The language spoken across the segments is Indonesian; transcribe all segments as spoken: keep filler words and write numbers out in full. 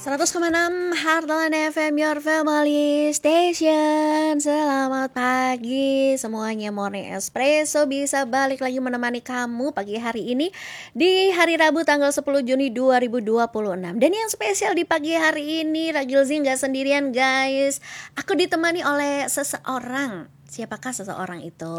seratus koma enam Heartland F M, your family station. Selamat pagi semuanya, Morning Espresso bisa balik lagi menemani kamu pagi hari ini di hari Rabu tanggal sepuluh Juni dua ribu dua puluh enam. Dan yang spesial di pagi hari ini, Ragilzi gak sendirian guys. Aku ditemani oleh seseorang. Siapakah seseorang itu?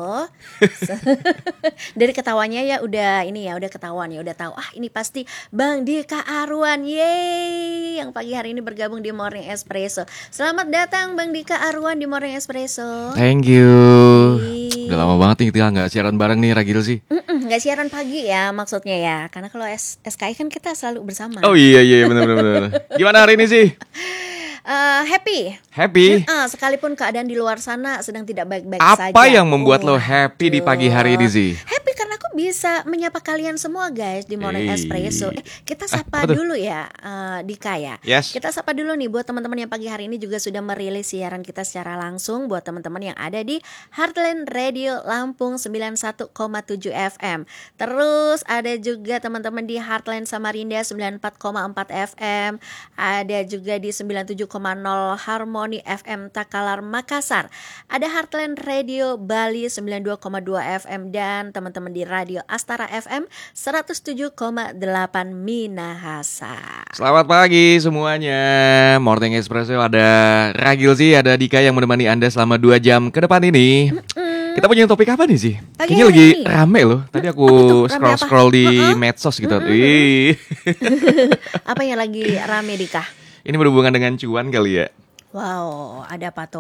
Dari ketawanya ya udah ini ya udah ketahuan ya udah tahu. Ah ini pasti Bang Dika Arwan. Yeay, yang pagi hari ini bergabung di Morning Espresso. Selamat datang Bang Dika Arwan di Morning Espresso. Thank you. Yeay. Udah lama banget nih kita nggak siaran bareng nih Ragilzi. Nggak siaran pagi ya maksudnya ya. Karena kalau S- SKI kan kita selalu bersama. Oh iya iya benar-benar. Gimana hari ini sih? Uh, happy. Happy. Uh, sekalipun keadaan di luar sana sedang tidak baik-baik Apa saja. Apa yang membuat oh, lo happy di pagi hari ini sih? Happy karena aku bisa menyapa kalian semua guys di Morning Hey. Espresso. Eh, kita sapa eh, dulu ya, uh, Dika ya. Yes. Kita sapa dulu nih buat teman-teman yang pagi hari ini juga sudah merilis siaran kita secara langsung buat teman-teman yang ada di Heartland Radio Lampung sembilan puluh satu koma tujuh F M. Terus ada juga teman-teman di Heartland Samarinda sembilan puluh empat koma empat F M. Ada juga di sembilan puluh tujuh koma nol Harmony F M Takalar Makassar. Ada Heartland Radio Bali sembilan puluh dua koma dua F M dan teman-teman di Radio Astara F M seratus tujuh koma delapan Minahasa. Selamat pagi semuanya. Morning Espresso ada Ragilzi, ada Dika yang menemani Anda selama dua jam ke depan ini. Mm-mm. Kita punya topik apa nih sih? Pagi Kayaknya lagi ini rame loh. Tadi aku scroll-scroll di uh-uh. medsos gitu. Wih. Apa yang lagi rame Dika? Ini berhubungan dengan cuan kali ya. Wow, ada apa tuh?